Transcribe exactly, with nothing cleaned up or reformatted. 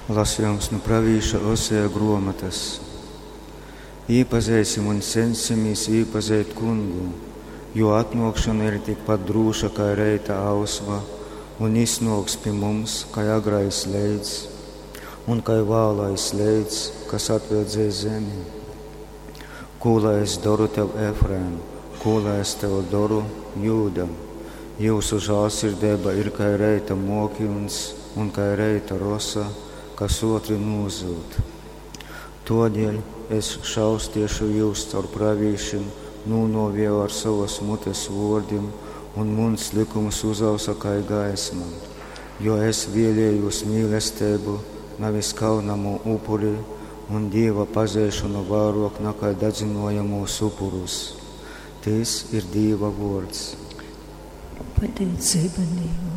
Lasījums no pravīša Oseja grāmatas. Īpazēsim un censimies īpazēt kungu, jo atnākšana ir tikpat drūša kā reita ausva, un iznāks pie mums, kā agrais leidz, un kā vālais leidz, kas atveldzē zemi. Ko lai es daru tev, Efrēm, ko lai es tev daru, Jūda? Jūsu žēlsirdība ir kā reita mokiuns un kā reita rosa, kas otri nūzūt. Todēļ es šaustiešu jūs caur pravīšiem, nūnovēju ar savas mutes vārdiem, un muns likums uzausa kā gaisma, jo es vēlējos mīlestību, nevis kaunamu upuri, un Dieva pazēšanu vairāk nekā dedzinojamos upurus. Tas ir Dieva vārds. Pateicība Dievam.